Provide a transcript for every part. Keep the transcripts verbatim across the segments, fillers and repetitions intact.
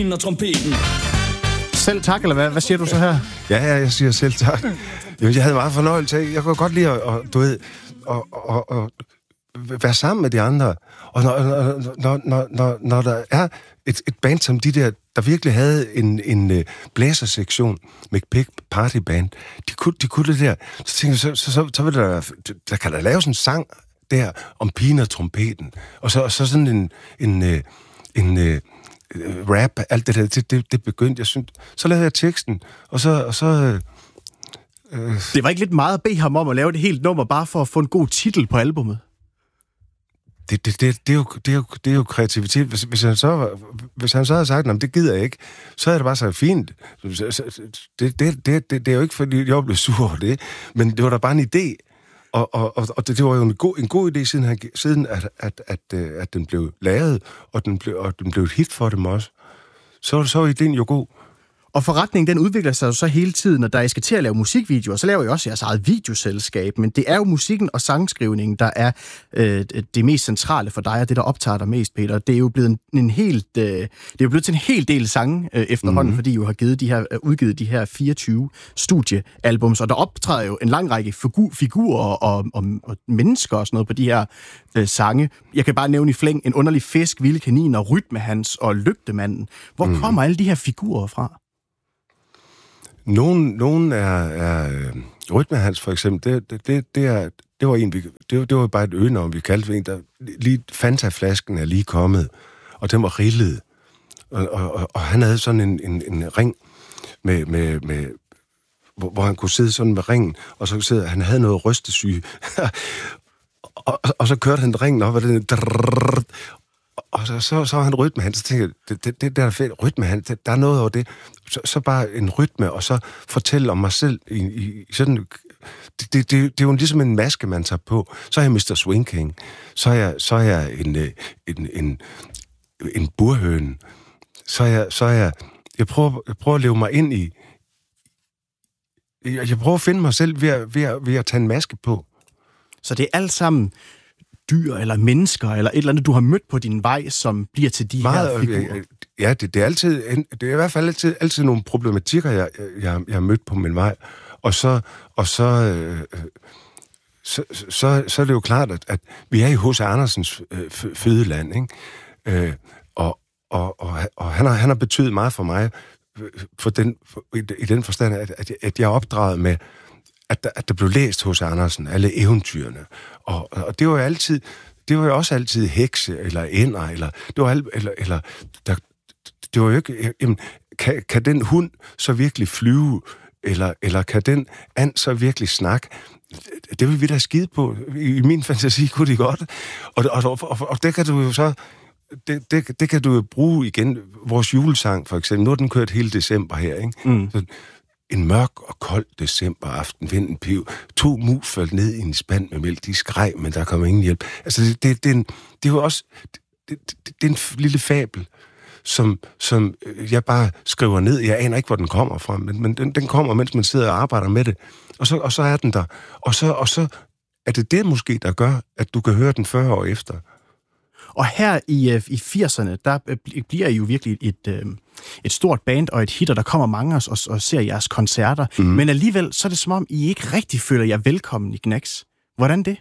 pinden og trompeten. Selv tak, eller hvad? Hvad siger du så her? Ja, ja, jeg siger selv tak. Jamen, jeg havde meget fornøjelse af. Jeg kunne godt lide at, og, du ved, at, at, at være sammen med de andre. Og når, når, når, når, når der er et, et band som de der, der virkelig havde en, en blæsersektion med Big Party Band, de kunne, de kunne det der. Så tænkte jeg, så, så, så, så vil der, der kan der laves en sang der om pigen og trompeten. Og så, og så sådan en, en, en, en rap, alt det der, det, det, det begyndte, jeg synes. Så lavede jeg teksten, og så... Og så øh, det var ikke lidt meget at bede ham om at lave det helt nummer, bare for at få en god titel på albumet? Det, det, det, det, er, jo, det, er, jo, det er jo kreativitet. Hvis, hvis, han så, hvis han så havde sagt, at det gider jeg ikke, så havde det bare sagt, fint. Det, det, det, det, det er jo ikke, fordi jeg blev sur over det, men det var da bare en idé. Og, og, og det, det var jo en god, en god idé, siden, han, siden at, at, at, at den blev lavet, og den blev, og den blev et hit for dem også. Så, så var idéen jo god. Og forretningen, den udvikler sig jo så hele tiden, og da I skal til at lave musikvideoer, så laver I også jeres eget videoselskab, men det er jo musikken og sangskrivningen, der er øh, det mest centrale for dig, og det, der optager dig mest, Peter. Det er jo blevet en, en helt, øh, det er jo blevet til en hel del sange øh, efterhånden, mm-hmm. fordi I jo har givet de her, øh, udgivet de her fireogtyve studiealbums, og der optræder jo en lang række figu- figurer og, og, og mennesker og sådan noget på de her øh, sange. Jeg kan bare nævne i flæng En underlig fisk, Vilde kaniner, Rytmehans og Lygtemanden. Hvor mm. kommer alle de her figurer fra? Nogen, nogen er, er øh, Rytmehans for eksempel, det, det, det, det, er, det var en, vi, det, det var bare et øgenavn, vi kaldte en, der lige, Fanta-flasken er lige kommet, og den var rillet. Og, og, og han havde sådan en, en, en ring, med, med, med, hvor, hvor han kunne sidde sådan med ringen, og så sidde, han havde noget rystesyge. og, og, og så kørte han ringen op, og den drrrr, og så, så, så var han rytmehans, så tænkte jeg, det, det, det der er fedt, rytmehans, det, der er noget over det. Så, så bare en rytme, og så fortælle om mig selv i, i sådan... Det, det, det, det er jo ligesom en maske, man tager på. Så er jeg mister Swing King. Så er jeg, så er jeg en, en, en, en burhøne. Så er jeg... Så er jeg, jeg, prøver, jeg prøver at leve mig ind i... Jeg, jeg prøver at finde mig selv ved at, ved, at, ved at tage en maske på. Så det er alt sammen dyr eller mennesker, eller et eller andet, du har mødt på din vej, som bliver til de Meget, her figurer? Ja, det, det er altid, det er i hvert fald altid, altid nogle problematikker, jeg, jeg, jeg har mødt på min vej. Og så, og så, øh, så, så, så er det jo klart, at, at vi er i H C Andersens øh, fødeland, ikke? Øh, og, og, og, og han har, han har betydet meget for mig, for den, for, i, i den forstand, at, at, at jeg er opdraget med, at der, at der blev læst H C Andersen, alle eventyrene. Og, og det var jo altid, det var jo også altid hekse, eller ænder, eller, det var alt, eller, eller der, det var jo ikke, jamen, kan, kan den hund så virkelig flyve, eller, eller kan den and så virkelig snakke? Det vil vi da skide på. I min fantasi kunne de godt. Og, og, og, og, og det kan du jo så, det, det, det kan du jo bruge igen, vores julesang for eksempel, nu er den kørt hele december her, ikke? Mm. Så, en mørk og kold decemberaften, vinden piv. To mus faldt ned i en spand med mælk. De skreg, men der kom ingen hjælp. Altså, det, det, det, er, en, det er jo også... Det, det, det er en lille fabel, som, som jeg bare skriver ned. Jeg aner ikke, hvor den kommer fra, men, men den, den kommer, mens man sidder og arbejder med det. Og så, og så er den der. Og så, og så er det det måske, der gør, at du kan høre den fyrre år efter. Og her i, i firserne, der bliver I jo virkelig et, et stort band og et hit, og der kommer mange af os og, og ser jeres koncerter. Mm. Men alligevel, så er det som om, I ikke rigtig føler jer velkommen i Gnags. Hvordan det?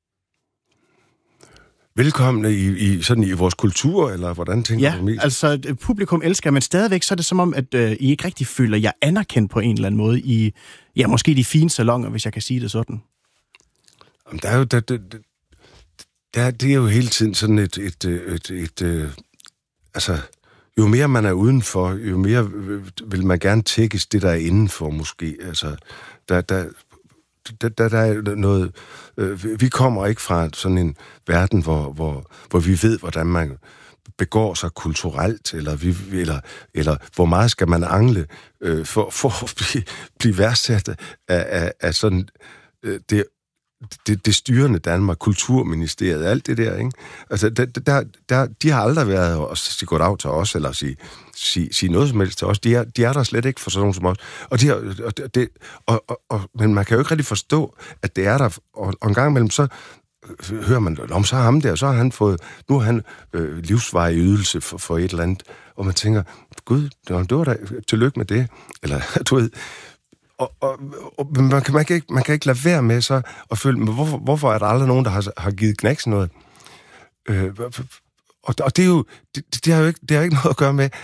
Velkomne i, i, sådan i vores kultur, eller hvordan tænker ja, du mest? Altså publikum elsker, men stadigvæk så er det som om, at øh, I ikke rigtig føler jer anerkendt på en eller anden måde i, ja, måske de fine salonger, hvis jeg kan sige det sådan. Jamen, der er jo... Der, der, der, det er jo hele tiden sådan et... et, et, et, et altså, jo mere man er udenfor, jo mere vil man gerne tækkes det, der er indenfor, måske. Altså, der... der Der, der, der er noget... Øh, vi kommer ikke fra sådan en verden, hvor, hvor, hvor vi ved, hvordan man begår sig kulturelt, eller, vi, eller, eller hvor meget skal man angle øh, for, for at blive, blive værdsat af, af, af sådan øh, det, det, det styrende Danmark, Kulturministeriet, alt det der, ikke? Altså, der, der, der, de har aldrig været at sige goddag til os, eller sige, sige, sige noget som helst til os. De er, de er der slet ikke for sådan nogen som os. Og de har, og det, og, og, og, men man kan jo ikke rigtig forstå, at det er der, og, og en gang imellem, så, hører man, om så har ham der, så har han fået, nu har han øh, livsvarig ydelse for, for et eller andet, og man tænker, gud, det var da, tillykke med det, eller du ved, og, og, og man, kan, man, kan ikke, man kan ikke lade være med så at føle, men hvorfor, hvorfor er der aldrig nogen, der har, har givet Gnags noget? Øh, og, og det er jo, det, det har jo ikke, det har ikke noget at gøre med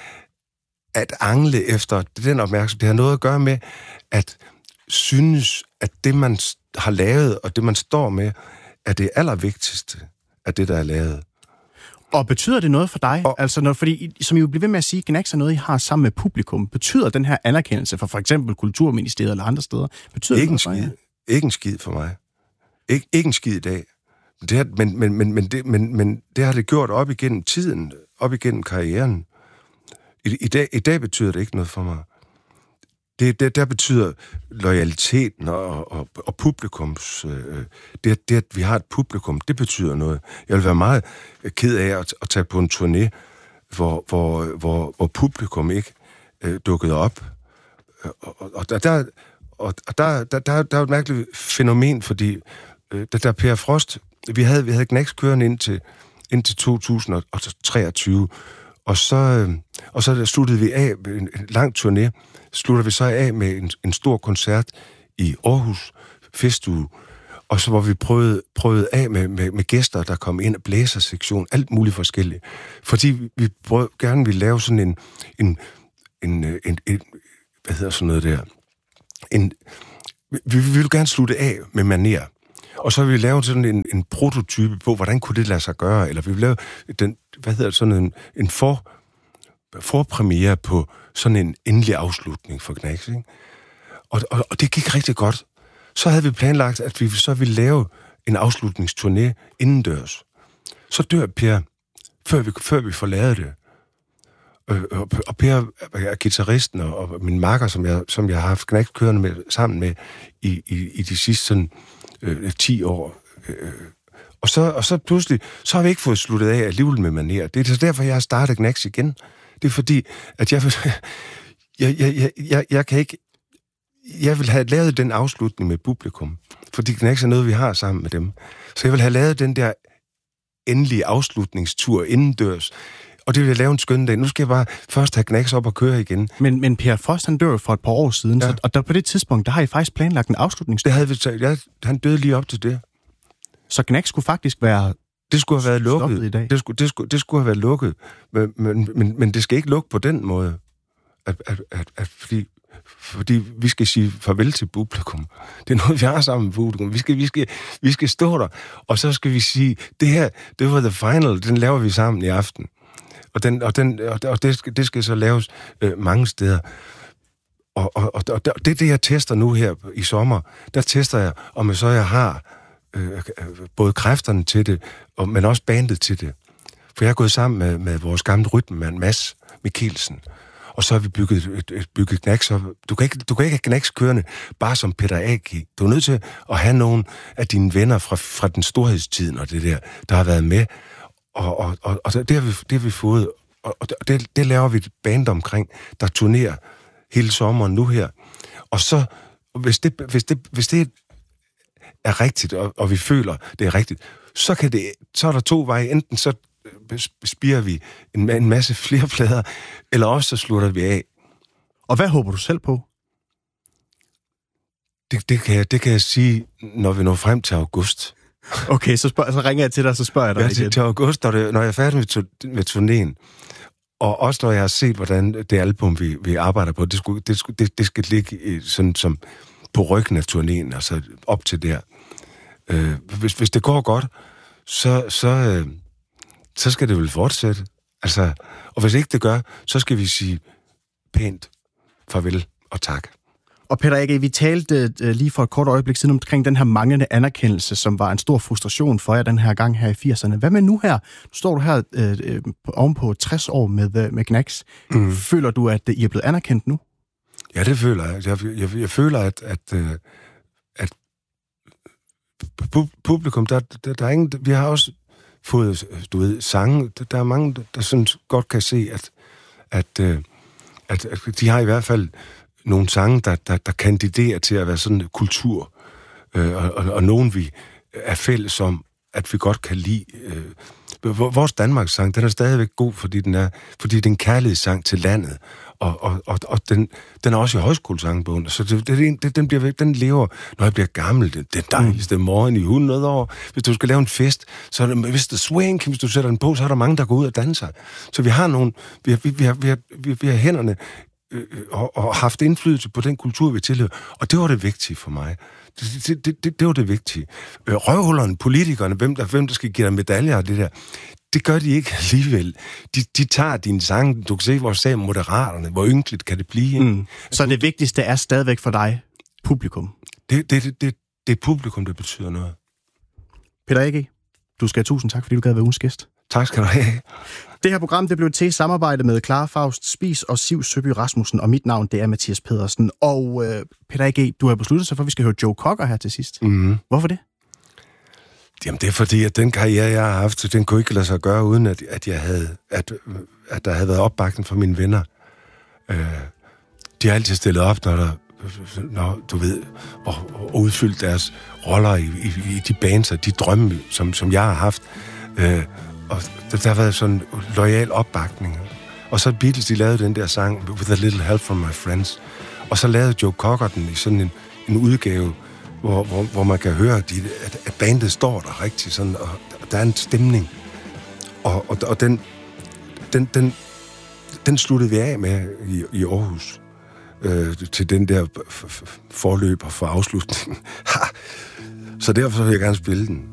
at angle efter den opmærksomhed. Det har noget at gøre med at synes, at det, man har lavet, og det, man står med, er det allervigtigste af det, der er lavet. Og betyder det noget for dig? Og, altså, når, fordi, som I jo bliver ved med at sige, Gnags er noget, I har sammen med publikum. Betyder den her anerkendelse fra for eksempel Kulturministeriet eller andre steder? Betyder ikke det en skid. Ikke en skid for mig. Ik- ikke en skid i dag. Det har, men, men, men, men, det, men, men det har det gjort op igennem tiden, op igennem karrieren. I, i, dag, i dag betyder det ikke noget for mig. Det, det der betyder loyaliteten og, og, og publikums... Øh, det, det, at vi har et publikum, det betyder noget. Jeg vil være meget ked af at, at tage på en turné, hvor, hvor, hvor, hvor publikum ikke øh, dukkede op. Og, og, og der, og der, der, der, der er et mærkeligt fænomen, fordi øh, der, der Per Frost... Vi havde, vi havde Gnags kørende indtil, indtil to tusind og treogtyve, og så, øh, og så sluttede vi af med en, en lang turné, slutter vi så af med en, en stor koncert i Aarhus Festuge, og så hvor vi prøvede, prøvede af med, med, med gæster, der kom ind, blæsersektion, alt muligt forskelligt. Fordi vi prøvede, gerne ville lave sådan en, en, en, en, en hvad hedder sådan noget der, en, vi, vi ville gerne slutte af med manér. Og så ville vi lave sådan en, en prototype på, hvordan kunne det lade sig gøre, eller vi ville lave den, hvad hedder sådan en, en for, forpremiere på sådan en endelig afslutning for Gnags, ikke? Og, og, og det gik rigtig godt. Så havde vi planlagt, at vi så ville lave en afslutningsturné indendørs. Så dør Per, før vi, før vi får lavet det. Og, og Per er guitaristen og, og min makker, som jeg, som jeg har haft Gnags kørende med, sammen med i, i, i de sidste sådan, øh, ti år. Øh, og, så, og så pludselig, så har vi ikke fået sluttet af alligevel med manér. Det er derfor, jeg har startet Gnags igen. Det er fordi, at jeg vil, jeg, jeg, jeg, jeg, jeg kan ikke, jeg vil have lavet den afslutning med publikum, fordi Gnags er noget, vi har sammen med dem. Så jeg vil have lavet den der endelige afslutningstur indendørs, og det vil jeg lave en skøn dag. Nu skal jeg bare først have Gnags op og køre igen. Men, men Per Frost, han dør for et par år siden, ja. så, og der, på det tidspunkt, der har I faktisk planlagt en afslutningstur. Det havde vi taget. Ja, han døde lige op til det. Så Gnags skulle faktisk være... Det skulle have været lukket. I dag. Det skulle, det skulle, det skulle have været lukket. Men, men, men, men det skal ikke lukke på den måde. At, at, at, at, fordi, fordi vi skal sige farvel til publikum. Det er noget, vi har sammen med publikum. Vi skal, vi skal, vi skal stå der, og så skal vi sige, det her, det var the final, den laver vi sammen i aften. Og, den, og, den, og det, skal, det skal så laves øh, mange steder. Og, og, og, og det er det, jeg tester nu her i sommer. Der tester jeg, om jeg så jeg har øh, både kræfterne til det, og, men også bandet til det. For jeg er gået sammen med, med vores gamle rytmemand, Mads Mikkelsen. Og så har vi bygget, et, et, bygget Gnags. Du kan ikke, du kan ikke have Gnags kørende bare som Peter Aki. Du er nødt til at have nogle af dine venner fra, fra den storhedstiden og det der, der har været med. Og, og, og, og det, har vi, det har vi fået. Og, og det, det laver vi et band omkring, der turnerer hele sommeren nu her. Og så, hvis det, hvis det, hvis det er rigtigt, og, og vi føler, det er rigtigt, så, kan det, så er der to veje. Enten så spirer vi en, en masse flere plader, eller også så slutter vi af. Og hvad håber du selv på? Det, det, kan, jeg, det kan jeg sige, når vi når frem til august. Okay, så, spørg, så ringer jeg til dig, og så spørger jeg dig ja, igen. Til august, når, det, når jeg er færdig med, med turnéen, og også når jeg har set, hvordan det album, vi, vi arbejder på, det, skulle, det, skulle, det, det skal ligge sådan som på ryggen af turnéen, altså op til der. Øh, hvis, hvis det går godt, så, så, øh, så skal det vel fortsætte. Altså, og hvis ikke det gør, så skal vi sige pænt farvel og tak. Og Peter Aki, vi talte uh, lige for et kort øjeblik siden omkring den her manglende anerkendelse, som var en stor frustration for jer den her gang her i firserne. Hvad med nu her? Nu står du her uh, ovenpå tres år med, uh, med Gnags. Mm. Føler du, at uh, I er blevet anerkendt nu? Ja, det føler jeg. Jeg, jeg, jeg føler, at, at, uh, at publikum, der, der, der er ingen... Vi har også fået, du ved, sange. Der er mange, der, der sådan godt kan se, at, at, uh, at, at de har i hvert fald nogle sange, der, der, der kandiderer til at være sådan en kultur, øh, og, og, og nogen vi er fælles om at vi godt kan lide... Øh, vores Danmarks sang, den er stadigvæk god, fordi den er, fordi det er en kærlighedssang til landet, og, og, og, og den, den er også i højskolesangbogen, så det, det, det, den, bliver, den lever, når jeg bliver gammel, det, det dejligste morgen i hundrede år. Hvis du skal lave en fest, så er det, hvis der swing, hvis du sætter den på, så er der mange, der går ud og danser. Så vi har nogle, vi har, vi har, vi har, vi har, vi har hænderne øh, og, og haft indflydelse på den kultur, vi tilhører, og det var det vigtige for mig. Det, det, det, det, det var det vigtige. Røvhullerne, politikerne, hvem der, hvem der skal give dig medaljer og det der, det gør de ikke alligevel. De, de tager dine sange, du kan se, hvor sagde Moderaterne, hvor ynkeligt kan det blive. Mm. Så det vigtigste er stadigvæk for dig publikum? Det, det, det, det, det er publikum, der betyder noget. Peter A G, du skal have tusind tak, fordi du gad være ugens gæst. Tak skal du have. Det her program, det blev til i samarbejde med Clara Faust Spies og Siv Søby Rasmussen, og mit navn, det er Mathias Pedersen. Og øh, Peter A G, du har besluttet sig for, at vi skal høre Joe Cocker her til sidst. Mm. Hvorfor det? Jamen, det er fordi, at den karriere, jeg har haft, den kunne ikke lade sig gøre, uden at, at, jeg havde, at, at der havde været opbakning fra mine venner. Øh, de har altid stillet op, når der, når, du ved, og, og udfyldt deres roller i, i, i de bands og de drømme, som, som jeg har haft. Øh, og der, der har været sådan en loyal opbakning. Og så Beatles, de lavede den der sang, With a Little Help from My Friends. Og så lavede Joe Cocker den i sådan en, en udgave, Hvor, hvor, hvor man kan høre, at, at bandet står der rigtigt, sådan, og der er en stemning. Og, og, og den, den, den, den sluttede vi af med i, i Aarhus, øh, til den der forløber for afslutningen. Så derfor vil jeg gerne spille den.